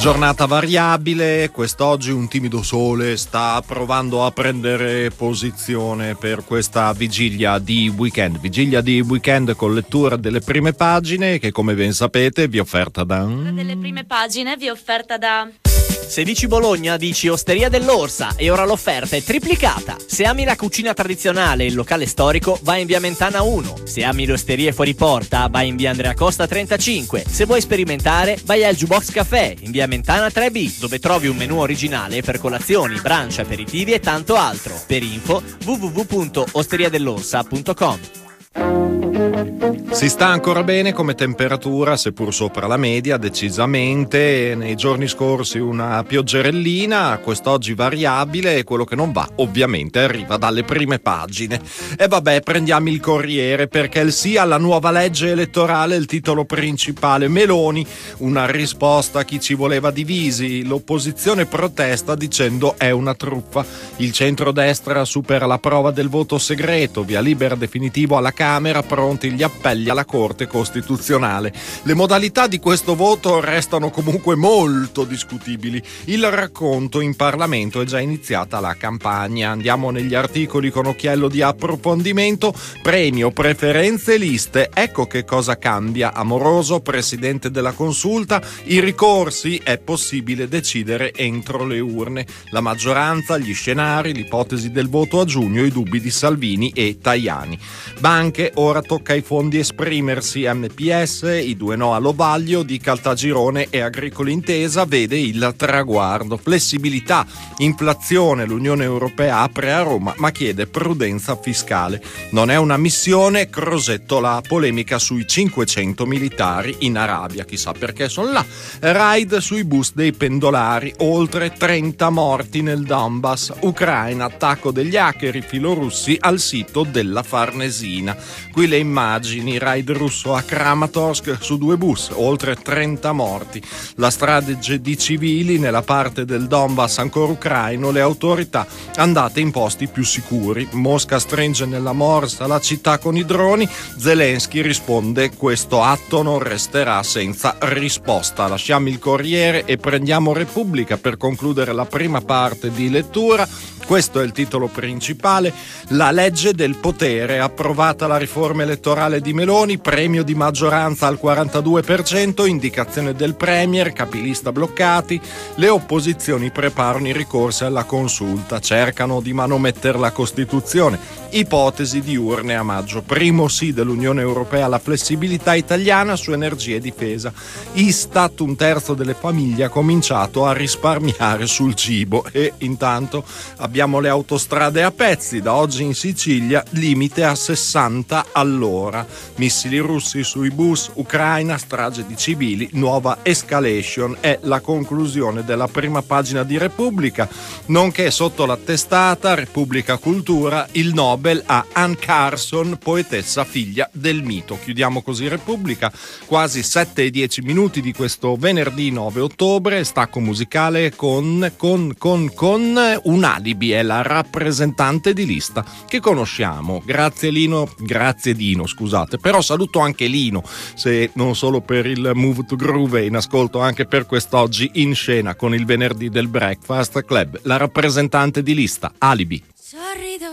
Giornata variabile, quest'oggi un timido sole sta provando a prendere posizione per questa vigilia di weekend con lettura delle prime pagine che, come ben sapete, vi offerta da... Delle prime pagine vi offerta da... Se dici Bologna, dici Osteria dell'Orsa e ora l'offerta è triplicata. Se ami la cucina tradizionale e il locale storico, vai in via Mentana 1. Se ami le osterie fuori porta, vai in via Andrea Costa 35. Se vuoi sperimentare, vai al Jukebox Café in via Mentana 3B, dove trovi un menù originale per colazioni, brunch, aperitivi e tanto altro. Per info www.osteriadell'orsa.com. Si sta ancora bene come temperatura, seppur sopra la media, decisamente. Nei giorni scorsi una pioggerellina, quest'oggi variabile, e quello che non va ovviamente arriva dalle prime pagine. E vabbè, prendiamo il Corriere, perché il sì alla nuova legge elettorale è il titolo principale. Meloni, una risposta a chi ci voleva divisi. L'opposizione protesta dicendo è una truffa. Il centrodestra supera la prova del voto segreto, via libera definitivo alla Camera, pronti gli appelli alla Corte Costituzionale. Le modalità di questo voto restano comunque molto discutibili. Il racconto: in Parlamento è già iniziata la campagna. Andiamo negli articoli con occhiello di approfondimento. Premio, preferenze, liste. Ecco che cosa cambia. Amoroso, presidente della Consulta. I ricorsi: è possibile decidere entro le urne. La maggioranza, gli scenari, l'ipotesi del voto a giugno, i dubbi di Salvini e Tajani. Banche, ora tocca ai fondi esprimersi. MPS, i 2 no all'Ovaglio di Caltagirone e Agricole Intesa vede il traguardo. Flessibilità, inflazione, l'Unione Europea apre a Roma ma chiede prudenza fiscale. Non è una missione, Crosetto la polemica sui 500 militari in Arabia, chissà perché sono là. Raid sui bus dei pendolari, oltre 30 morti nel Donbass. Ucraina, attacco degli hacker filorussi al sito della Farnesina. Qui le immagini, raid russo a Kramatorsk su 2 bus, oltre 30 morti. La strage di civili nella parte del Donbass ancora ucraino, le autorità andate in posti più sicuri. Mosca stringe nella morsa la città con i droni, Zelensky risponde: questo atto non resterà senza risposta. Lasciamo il Corriere e prendiamo Repubblica per concludere la prima parte di lettura. Questo è il titolo principale: la legge del potere, approvata la riforma elettorale di Meloni, premio di maggioranza al 42%, indicazione del premier, capilista bloccati, le opposizioni preparano i ricorsi alla Consulta, cercano di manomettere la Costituzione, ipotesi di urne a maggio, primo sì dell'Unione Europea alla flessibilità italiana su energia e difesa, Istat, 1/3 delle famiglie ha cominciato a risparmiare sul cibo, e intanto abbiamo le autostrade a pezzi, da oggi in Sicilia limite a 60 all'ora, missili russi sui bus, Ucraina, strage di civili, nuova escalation. È la conclusione della prima pagina di Repubblica, nonché sotto la testata Repubblica Cultura il Nobel a Anne Carson, poetessa figlia del mito. Chiudiamo così Repubblica, quasi 7:10 di questo venerdì 9 ottobre, stacco musicale con un alibi, è la rappresentante di lista che conosciamo. Grazie Dino, scusate, però saluto anche Lino, se non solo per il Move to Groove, in ascolto anche per quest'oggi in scena con il venerdì del Breakfast Club, la rappresentante di lista, Alibi. Sorrido